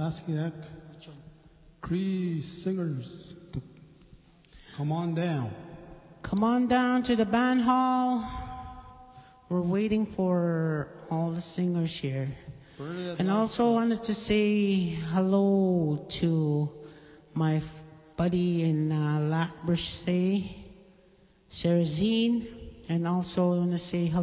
ask you, 3 singers to come on down. Come on down to the band hall. We're waiting for all the singers here. And also wanted to say hello to my buddy in Lac Brochet, Sarah Zine, and also want to say hello